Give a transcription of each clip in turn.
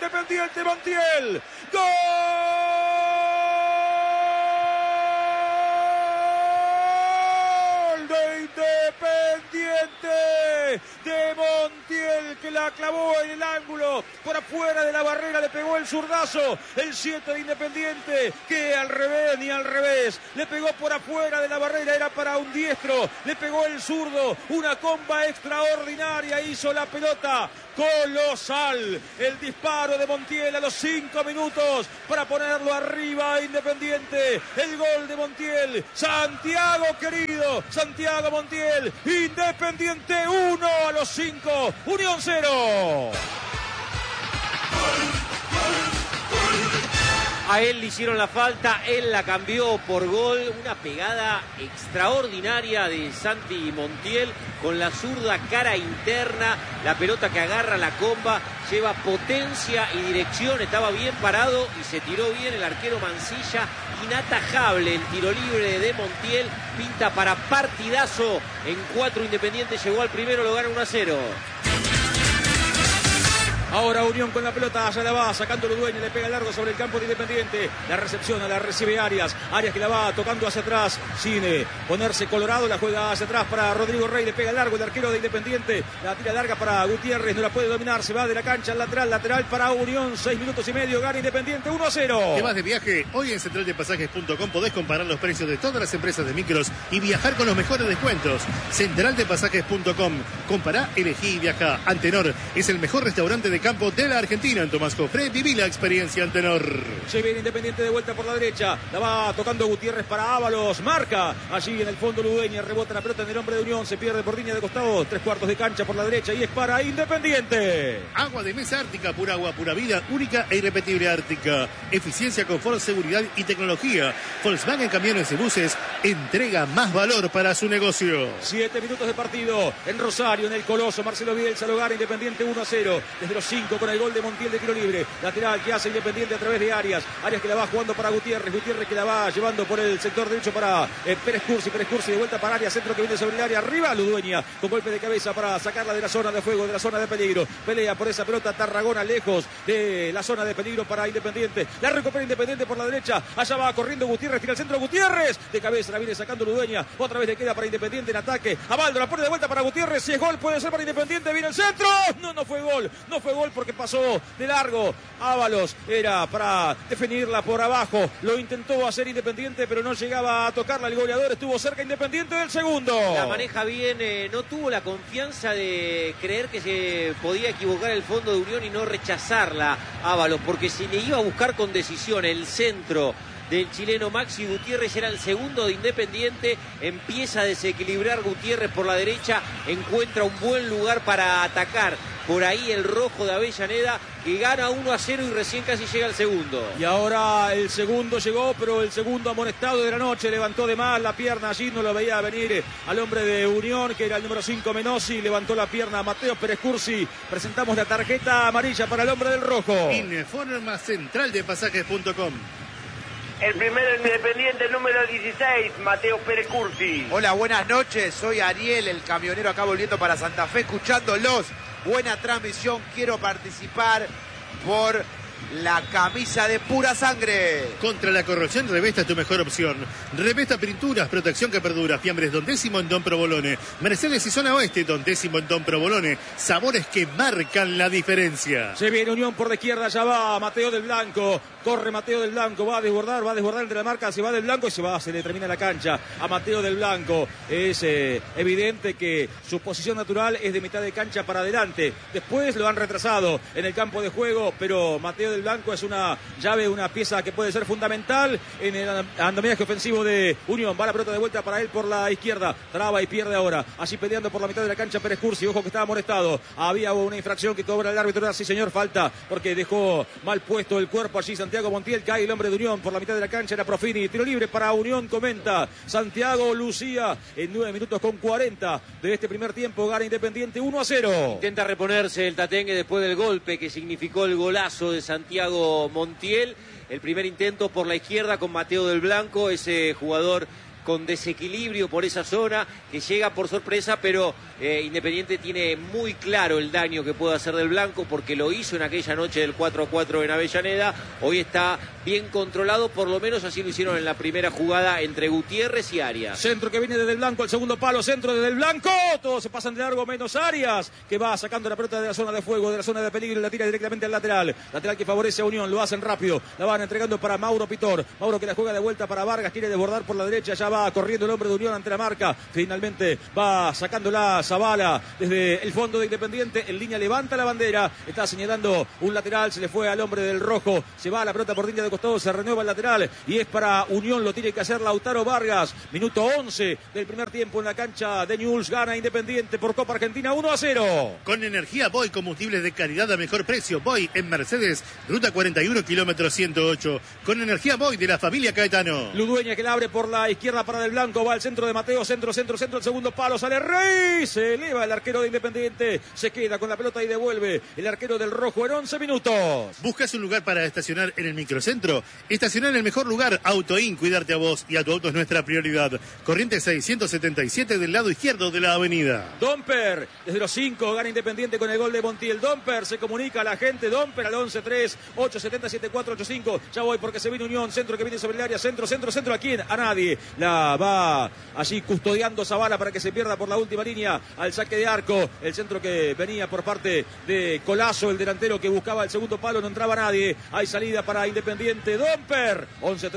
Independiente, Montiel. ¡Gol de Independiente! De Montiel, que la clavó en el ángulo, por afuera de la barrera, le pegó el zurdazo, el 7 de Independiente, que al revés ni al revés, le pegó por afuera de la barrera, era para un diestro, le pegó el zurdo, una comba extraordinaria, hizo la pelota colosal, el disparo de Montiel a los 5 minutos para ponerlo arriba a Independiente, el gol de Montiel, Santiago querido, Santiago Montiel, Independiente 1 a los 5, Unión 0. A él le hicieron la falta, él la cambió por gol. Una pegada extraordinaria de Santi Montiel con la zurda cara interna. La pelota que agarra la comba, lleva potencia y dirección. Estaba bien parado y se tiró bien el arquero Mancilla. Inatajable el tiro libre de Montiel. Pinta para partidazo. En 4 Independiente llegó al primero, lo gana 1-0. Ahora Unión con la pelota, allá la va, sacando el dueño, le pega largo sobre el campo de Independiente. La recepciona, la recibe Arias que la va tocando hacia atrás, sin ponerse colorado, la juega hacia atrás para Rodrigo Rey, le pega largo el arquero de Independiente, la tira larga para Gutiérrez, no la puede dominar, se va de la cancha al lateral para Unión, 6 minutos y medio, gana Independiente 1-0. ¿Te vas de viaje? Hoy en centraldepasajes.com podés comparar los precios de todas las empresas de micros y viajar con los mejores descuentos. Centraldepasajes.com, compará, elegí y viajá. Antenor es el mejor restaurante de campo de la Argentina. En Tomás Cofré viví la experiencia Antenor. Se viene Independiente de vuelta por la derecha, la va tocando Gutiérrez para Ábalos, marca allí en el fondo Ludueña, rebota la pelota en el hombre de Unión, se pierde por línea de costado, 3/4 de cancha por la derecha y es para Independiente. Agua de mesa Ártica, pura agua, pura vida, única e irrepetible Ártica. Eficiencia, confort, seguridad y tecnología. Volkswagen Camiones y Buses entrega más valor para su negocio. 7 minutos de partido en Rosario, en el Coloso, Marcelo Bielsa lo gana Independiente 1-0, desde los 5 con el gol de Montiel de tiro libre, lateral que hace Independiente a través de Arias que la va jugando para Gutiérrez que la va llevando por el sector derecho para Pérez Cursi de vuelta para Arias, centro que viene sobre el área, arriba Ludueña, con golpe de cabeza para sacarla de la zona de fuego, de la zona de peligro, pelea por esa pelota Tarragona, lejos de la zona de peligro para Independiente, la recupera Independiente por la derecha, allá va corriendo Gutiérrez, tira el centro Gutiérrez, de cabeza la viene sacando Ludueña, otra vez le queda para Independiente en ataque, Abaldo la pone de vuelta para Gutiérrez, si es gol puede ser para Independiente, viene el centro, no fue gol porque pasó de largo, Ábalos era para definirla por abajo, lo intentó hacer Independiente pero no llegaba a tocarla, el goleador estuvo cerca Independiente del segundo. La maneja bien, no tuvo la confianza de creer que se podía equivocar el fondo de Unión y no rechazarla Ábalos, porque si le iba a buscar con decisión el centro del chileno Maxi Gutiérrez, era el segundo de Independiente, empieza a desequilibrar Gutiérrez por la derecha, encuentra un buen lugar para atacar por ahí el rojo de Avellaneda, que gana 1-0 y recién casi llega el segundo. Y ahora el segundo llegó, pero el segundo amonestado de la noche, levantó de más la pierna, allí no lo veía venir al hombre de Unión, que era el número 5 Menossi, levantó la pierna a Mateo Pérez Cursi, presentamos la tarjeta amarilla para el hombre del rojo. Informa centraldepasajes.com. El primero Independiente, número 16, Mateo Pérez Cursi. Hola, buenas noches, soy Ariel, el camionero acá volviendo para Santa Fe, escuchándolos. Buena transmisión, quiero participar por la camisa de pura sangre. Contra la corrosión, Revesta es tu mejor opción. Revesta Pinturas, protección que perdura. Fiambres Don Décimo en Don Provolone. Mercedes y Zona Oeste, Don Décimo en Don Provolone. Sabores que marcan la diferencia. Se viene Unión por la izquierda, ya va Mateo del Blanco. Corre Mateo del Blanco, va a desbordar entre la marca, se va del Blanco y se le termina la cancha a Mateo del Blanco. Es evidente que su posición natural es de mitad de cancha para adelante. Después lo han retrasado en el campo de juego, pero Mateo del Blanco es una llave, una pieza que puede ser fundamental en el andamiaje ofensivo de Unión. Va la pelota de vuelta para él por la izquierda, traba y pierde ahora. Allí peleando por la mitad de la cancha Pérez Cursi, ojo que estaba amonestado. Había una infracción que cobra el árbitro, sí señor, falta, porque dejó mal puesto el cuerpo allí Santiago Montiel, cae el hombre de Unión por la mitad de la cancha, era Profini, tiro libre para Unión, comenta Santiago Lucía, en 9 minutos con 40 de este primer tiempo, gana Independiente 1-0. Intenta reponerse el Tatengue después del golpe que significó el golazo de Santiago Montiel. El primer intento por la izquierda con Mateo del Blanco, ese jugador con desequilibrio por esa zona, que llega por sorpresa, pero Independiente tiene muy claro el daño que puede hacer del blanco, porque lo hizo en aquella noche del 4-4 en Avellaneda. Hoy está bien controlado, por lo menos así lo hicieron en la primera jugada entre Gutiérrez y Arias. Centro que viene desde el blanco, el segundo palo, centro desde el blanco, todos se pasan de largo menos Arias, que va sacando la pelota de la zona de fuego, de la zona de peligro, y la tira directamente al lateral que favorece a Unión, lo hacen rápido, la van entregando para Mauro Pitor, Mauro que la juega de vuelta para Vargas, quiere desbordar por la derecha, ya va corriendo el hombre de Unión ante la marca, finalmente va sacándola Zavala desde el fondo de Independiente, en línea levanta la bandera, está señalando un lateral, se le fue al hombre del rojo, se va la pelota por línea de costado, se renueva el lateral y es para Unión, lo tiene que hacer Lautaro Vargas. Minuto 11 del primer tiempo en la cancha de Newell's, gana Independiente por Copa Argentina 1-0. Con energía Boy, combustibles de calidad a mejor precio. Boy en Mercedes, ruta 41, kilómetro 108. Con energía Boy de la familia Caetano. Ludueña que la abre por la izquierda para Del Blanco, va al centro de Mateo, centro, el segundo palo, sale Rey, se eleva el arquero de Independiente, se queda con la pelota y devuelve el arquero del rojo en 11 minutos. ¿Buscas un lugar para estacionar en el microcentro? Estacionar en el mejor lugar, Autoin, cuidarte a vos y a tu auto es nuestra prioridad. Corriente 677 del lado izquierdo de la avenida. Domper, desde los 5, gana Independiente con el gol de Montiel. Domper, se comunica a la gente, Domper al 11-3-870-7485. Ya voy porque se viene Unión, centro que viene sobre el área, centro, ¿a quién? A nadie. La va allí custodiando Zavala para que se pierda por la última línea al saque de arco. El centro que venía por parte de Colazo, el delantero que buscaba el segundo palo, no entraba nadie. Hay salida para Independiente, Domper,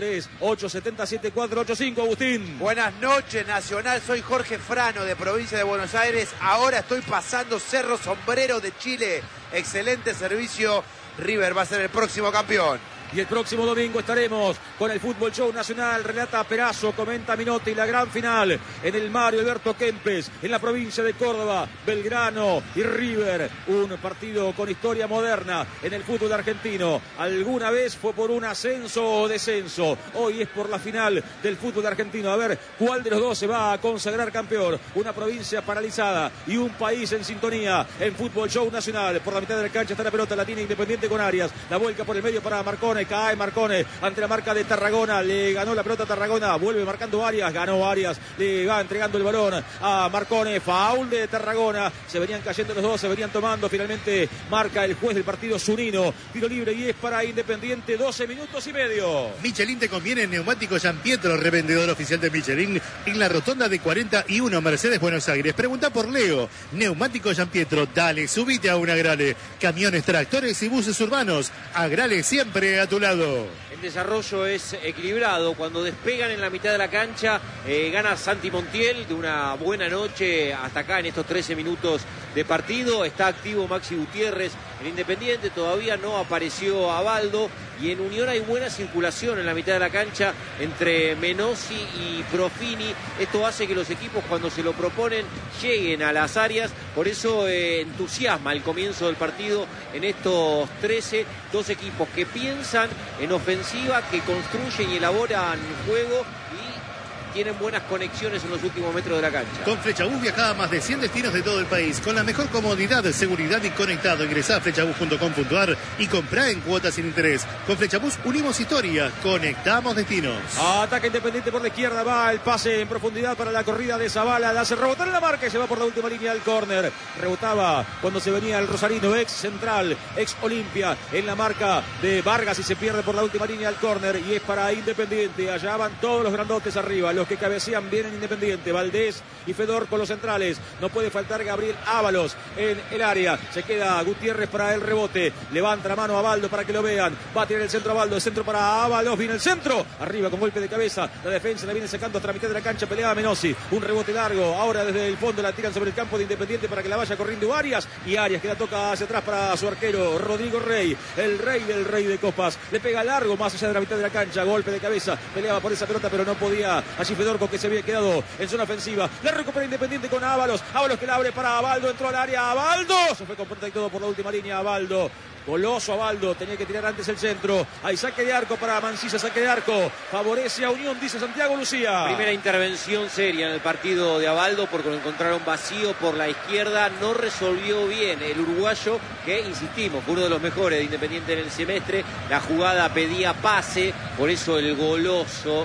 11-3-870-7485, Agustín. Buenas noches, Nacional. Soy Jorge Frano, de provincia de Buenos Aires. Ahora estoy pasando Cerro Sombrero de Chile. Excelente servicio. River va a ser el próximo campeón. Y el próximo domingo estaremos con el Fútbol Show Nacional. Relata Perazo, comenta Minotti, la gran final en el Mario Alberto Kempes, en la provincia de Córdoba, Belgrano y River. Un partido con historia moderna en el fútbol argentino. Alguna vez fue por un ascenso o descenso. Hoy es por la final del fútbol argentino. A ver cuál de los dos se va a consagrar campeón. Una provincia paralizada y un país en sintonía en Fútbol Show Nacional. Por la mitad de la cancha está la pelota, la tiene Independiente con Arias. La vuelca por el medio para Marcone. Cae Marcone ante la marca de Tarragona, le ganó la pelota a Tarragona, vuelve marcando Arias, ganó Arias, le va entregando el balón a Marcone, faul de Tarragona, se venían cayendo los dos, se venían tomando, finalmente marca el juez del partido Zunino, tiro libre y es para Independiente, 12 minutos y medio. Michelin te conviene en Neumático Gianpietro, revendedor oficial de Michelin, en la rotonda de 41 Mercedes Buenos Aires. Pregunta por Leo, Neumático Gianpietro, dale, subite a un Agrale, camiones, tractores y buses urbanos, Agrale siempre a tu lado. El desarrollo es equilibrado. Cuando despegan en la mitad de la cancha, gana Santi Montiel de una buena noche hasta acá en estos 13 minutos de partido. Está activo Maxi Gutiérrez. En Independiente todavía no apareció Abaldo. Y en Unión hay buena circulación en la mitad de la cancha entre Menossi y Profini. Esto hace que los equipos, cuando se lo proponen, lleguen a las áreas. Por eso entusiasma el comienzo del partido en estos 13. Dos equipos que piensan en ofensiva, que construyen y elaboran juego y tienen buenas conexiones en los últimos metros de la cancha. Con Flechabús viaja a más de 100 destinos de todo el país, con la mejor comodidad, seguridad y conectado. Ingresá a flechabús.com.ar y comprá en cuotas sin interés. Con Flechabús unimos historias, conectamos destinos. Ataque Independiente por la izquierda, va el pase en profundidad para la corrida de Zavala, la hace rebotar en la marca y se va por la última línea del córner. Rebotaba cuando se venía el rosarino, ex Central, ex Olimpia, en la marca de Vargas y se pierde por la última línea del córner y es para Independiente. Allá van todos los grandotes arriba, los que cabecean bien en Independiente, Valdés y Fedor con los centrales. No puede faltar Gabriel Ábalos en el área. Se queda Gutiérrez para el rebote. Levanta la mano a Baldo para que lo vean. Va a tirar el centro a Baldo. El centro para Ábalos. Viene el centro. Arriba con golpe de cabeza. La defensa la viene sacando hasta la mitad de la cancha. Peleaba Menossi. Un rebote largo. Ahora desde el fondo la tiran sobre el campo de Independiente para que la vaya corriendo Arias. Y Arias que la toca hacia atrás para su arquero Rodrigo Rey. El rey del rey de copas. Le pega largo más allá de la mitad de la cancha. Golpe de cabeza. Peleaba por esa pelota pero no podía. Allí Fedorco que se había quedado en zona ofensiva. La recupera Independiente con Ábalos. Ábalos que la abre para Abaldo. Entró al área. Abaldo. Se fue con puerta y todo por la última línea. Abaldo. Goloso Abaldo. Tenía que tirar antes el centro. Hay saque de arco para Mancilla. Saque de arco. Favorece a Unión, dice Santiago Lucía. Primera intervención seria en el partido de Abaldo porque lo encontraron vacío por la izquierda. No resolvió bien el uruguayo que, insistimos, fue uno de los mejores de Independiente en el semestre. La jugada pedía pase. Por eso el goloso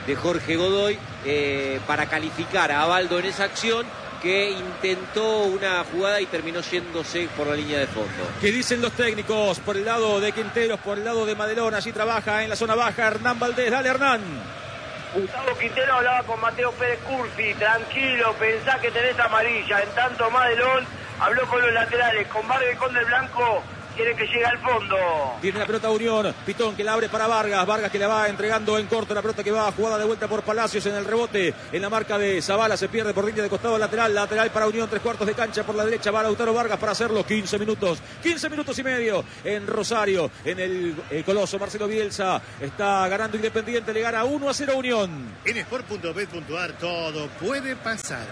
de Jorge Godoy para calificar a Abaldo en esa acción, que intentó una jugada y terminó yéndose por la línea de fondo. ¿Qué dicen los técnicos? Por el lado de Quinteros, por el lado de Madelón, allí trabaja en la zona baja Hernán Valdés. Dale, Hernán. Gustavo Quintero hablaba con Mateo Pérez Cursi, tranquilo, pensá que tenés amarilla. En tanto Madelón habló con los laterales, con Vargas y con Del Blanco, quiere que llegue al fondo. Tiene la pelota Unión, Pitón que la abre para Vargas, Vargas que la va entregando en corto, la pelota que va jugada de vuelta por Palacios en el rebote, en la marca de Zavala, se pierde por línea de costado lateral para Unión, 3/4 de cancha por la derecha, va Lautaro Vargas para hacerlo, 15 minutos y medio en Rosario, en el Coloso. Marcelo Bielsa está ganando Independiente, le gana 1-0 Unión. En sport.bet.ar todo puede pasar.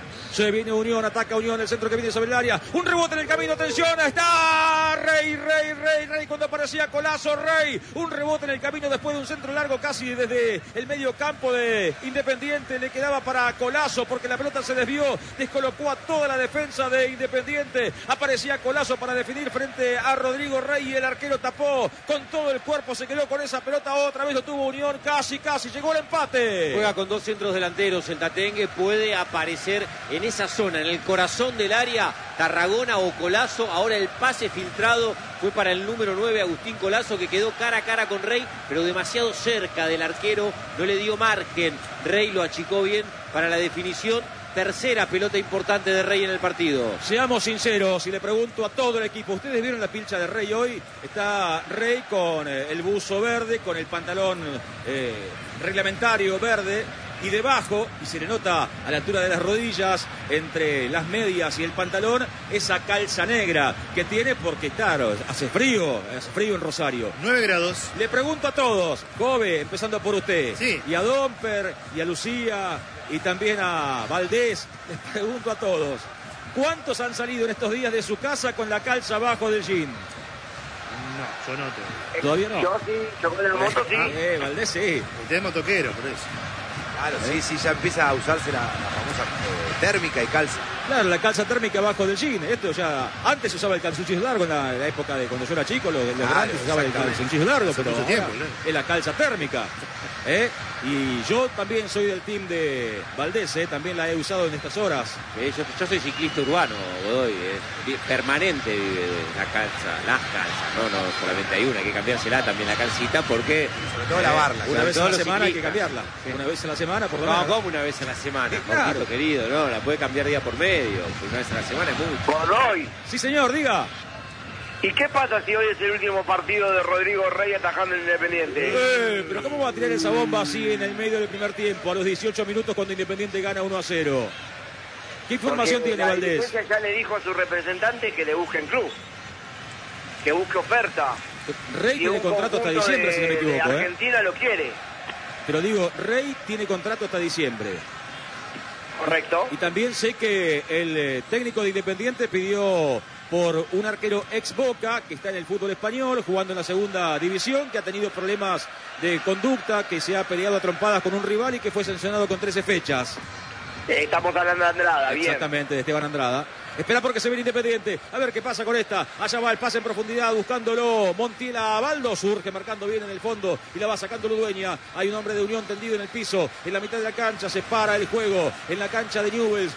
Se viene Unión, ataca Unión, el centro que viene sobre el área. Un rebote en el camino, atención, está Rey, cuando aparecía Colazo, Rey. Un rebote en el camino después de un centro largo casi desde el medio campo de Independiente. Le quedaba para Colazo porque la pelota se desvió, descolocó a toda la defensa de Independiente. Aparecía Colazo para definir frente a Rodrigo Rey y el arquero tapó con todo el cuerpo, se quedó con esa pelota, otra vez lo tuvo Unión, casi, llegó el empate. Juega con dos centros delanteros, el Tatengue puede aparecer en esa zona, en el corazón del área, Tarragona o Colazo. Ahora el pase filtrado fue para el número 9, Agustín Colazo, que quedó cara a cara con Rey, pero demasiado cerca del arquero, no le dio margen. Rey lo achicó bien para la definición. Tercera pelota importante de Rey en el partido. Seamos sinceros y le pregunto a todo el equipo, ¿ustedes vieron la pilcha de Rey hoy? Está Rey con el buzo verde, con el pantalón reglamentario verde, y debajo, y se le nota a la altura de las rodillas, entre las medias y el pantalón, esa calza negra que tiene porque, claro, hace frío en Rosario. 9 grados. Le pregunto a todos, Jove, empezando por usted, sí, y a Domper, y a Lucía, y también a Valdés, les pregunto a todos, ¿cuántos han salido en estos días de su casa con la calza abajo del jean? No, yo no. ¿Todavía no? Yo sí, yo con el moto sí. Valdés sí. Usted es motoquero, por eso. Claro, sí, ya empieza a usarse la famosa térmica y calza. Claro, la calza térmica abajo del jean. Esto ya, antes se usaba el calzoncillo largo en la época de cuando yo era chico, los grandes se usaba el calzoncillo largo, pero ahora tiempo, es la calza térmica. Y yo también soy del team de Valdés, también la he usado en estas horas. Yo soy ciclista urbano, Godoy, permanente vive las calzas, no solamente hay una, hay que cambiársela también la calcita porque... Sobre todo lavarla. Una vez a la semana hay que ciclistas. cambiarla. Sí. Una vez a la semana por lo menos. No, como una vez a la semana, Claro. Jorgito querido, no, la puede cambiar día por medio, una vez a la semana es mucho. Godoy. Sí, señor, diga. ¿Y qué pasa si hoy es el último partido de Rodrigo Rey atajando en Independiente? Pero ¿cómo va a tirar esa bomba así en el medio del primer tiempo, a los 18 minutos cuando Independiente gana 1-0? ¿Qué información Porque tiene la Valdés? dirigencia ya le dijo a su representante que le busquen club, que busque oferta. Rey Y tiene un contrato hasta conjunto diciembre, si no me de equivoco. Argentina lo quiere. Pero digo, Rey tiene contrato hasta diciembre. Correcto. Y también sé que el técnico de Independiente pidió por un arquero ex Boca que está en el fútbol español, jugando en la segunda división, que ha tenido problemas de conducta, que se ha peleado a trompadas con un rival y que fue sancionado con 13 fechas. Estamos hablando de Andrada, bien. Exactamente, de Esteban Andrada. Espera porque se ve Independiente. A ver qué pasa con esta. Allá va el pase en profundidad buscándolo. Montiel a Baldo. Surge marcando bien en el fondo y la va sacando Ludueña. Hay un hombre de Unión tendido en el piso. En la mitad de la cancha se para el juego. En la cancha de Newell's.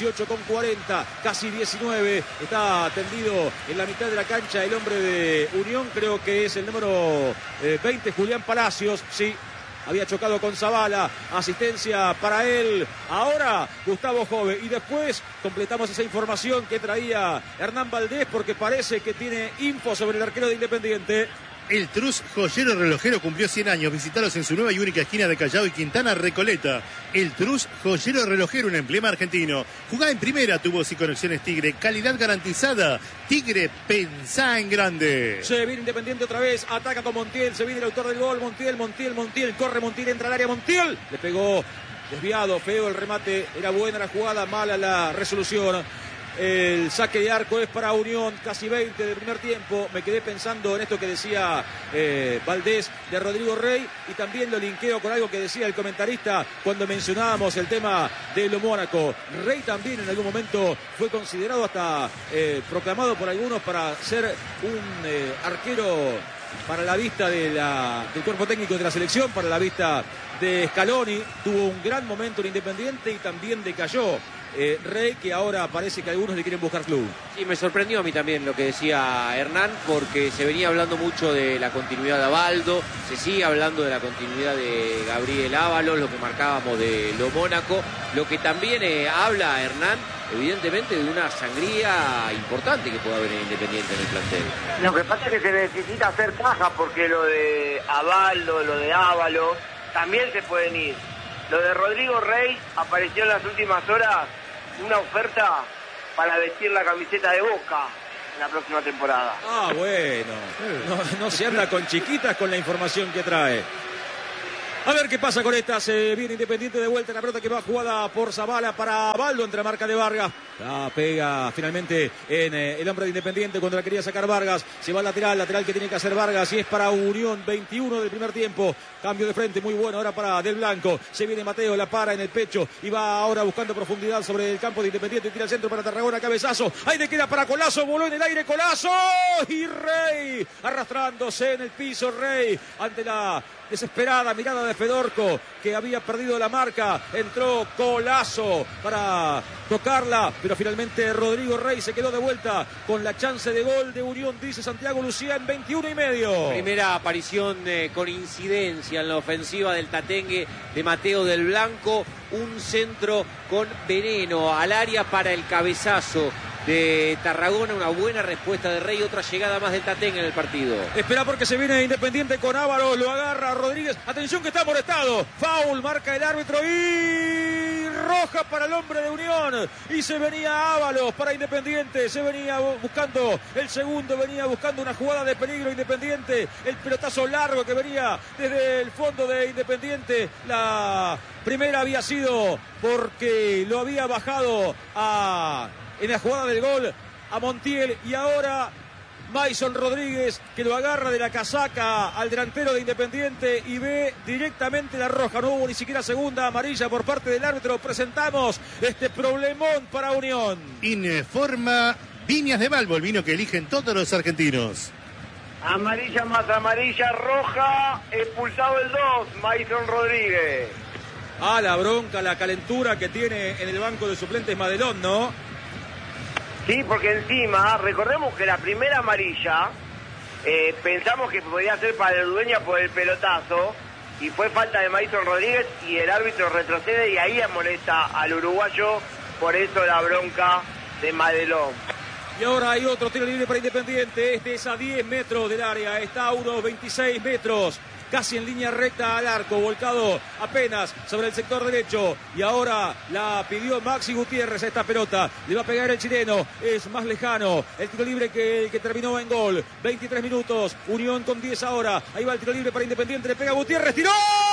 18:40. Casi 19. Está tendido en la mitad de la cancha el hombre de Unión. Creo que es el número 20, Julián Palacios. Sí. Había chocado con Zavala, asistencia para él. Ahora Gustavo Jove. Y después completamos esa información que traía Hernán Valdés porque parece que tiene info sobre el arquero de Independiente. El Trus Joyero Relojero cumplió 100 años. Visitalos en su nueva y única esquina de Callao y Quintana, Recoleta. El Trus Joyero Relojero, un emblema argentino. Jugá en primera, tubos y conexiones Tigre. Calidad garantizada. Tigre, pensá en grande. Se viene Independiente otra vez. Ataca con Montiel. Se viene el autor del gol. Montiel. Corre Montiel, entra al área Montiel. Le pegó desviado, feo el remate. Era buena la jugada, mala la resolución. El saque de arco es para Unión, casi 20 de primer tiempo. Me quedé pensando en esto que decía Valdés de Rodrigo Rey y también lo linkeo con algo que decía el comentarista cuando mencionábamos el tema de lo Mónaco. Rey también en algún momento fue considerado hasta proclamado por algunos para ser un arquero para la vista del cuerpo técnico de la selección, para la vista de Scaloni. Tuvo un gran momento en Independiente y también decayó Rey, que ahora parece que algunos le quieren buscar club. Sí, me sorprendió a mí también lo que decía Hernán, porque se venía hablando mucho de la continuidad de Abaldo, se sigue hablando de la continuidad de Gabriel Ábalos, lo que marcábamos de Lo Mónaco, lo que también habla Hernán, evidentemente, de una sangría importante que puede haber en Independiente en el plantel. Lo que pasa es que se necesita hacer caja, porque lo de Abaldo, lo de Ábalos, también se pueden ir. Lo de Rodrigo Rey apareció en las últimas horas una oferta para vestir la camiseta de Boca en la próxima temporada. Ah, bueno. No se anda con chiquitas con la información que trae. A ver qué pasa con esta. Se viene Independiente de vuelta en la pelota que va jugada por Zavala para Abaldo entre la marca de Vargas. La pega finalmente en el hombre de Independiente cuando la quería sacar Vargas. Se va al lateral que tiene que hacer Vargas y es para Unión. 21 del primer tiempo. Cambio de frente muy bueno ahora para Del Blanco. Se viene Mateo, la para en el pecho y va ahora buscando profundidad sobre el campo de Independiente. Tira el centro para Tarragona, cabezazo. Ahí le queda para Colazo, voló en el aire Colazo y Rey arrastrándose en el piso. Rey ante la desesperada mirada de Fedorco, que había perdido la marca. Entró Colazo para tocarla, pero finalmente Rodrigo Rey se quedó de vuelta con la chance de gol de Unión, dice Santiago Lucía, en 21:30. Primera aparición con incidencia en la ofensiva del tatengue de Mateo Del Blanco. Un centro con veneno al área para el cabezazo de Tarragona, una buena respuesta de Rey, otra llegada más del Tatengue en el partido. Espera porque se viene Independiente con Ávaros, lo agarra Rodríguez, atención que está amonestado, foul, marca el árbitro y roja para el hombre de Unión, y se venía Ávaros para Independiente, se venía buscando el segundo, venía buscando una jugada de peligro Independiente, el pelotazo largo que venía desde el fondo de Independiente, la primera había sido porque lo había bajado en la jugada del gol a Montiel, y ahora Mason Rodríguez, que lo agarra de la casaca al delantero de Independiente y ve directamente la roja. No hubo ni siquiera segunda amarilla por parte del árbitro. Presentamos este problemón para Unión. Informa Viñas de Balbo, el vino que eligen todos los argentinos. Amarilla más amarilla, roja, expulsado el 2, Mason Rodríguez. La bronca, la calentura que tiene en el banco de suplentes Madelón, ¿no? Sí, porque encima, recordemos que la primera amarilla, pensamos que podía ser para el Dueña por el pelotazo, y fue falta de Mason Rodríguez, y el árbitro retrocede y ahí amonesta al uruguayo, por eso la bronca de Madelón. Y ahora hay otro tiro libre para Independiente, este es a 10 metros del área, está a unos 26 metros. Casi en línea recta al arco, volcado apenas sobre el sector derecho. Y ahora la pidió Maxi Gutiérrez a esta pelota. Le va a pegar el chileno, es más lejano. El tiro libre que terminó en gol. 23 minutos, Unión con 10 ahora. Ahí va el tiro libre para Independiente, le pega Gutiérrez, tiró.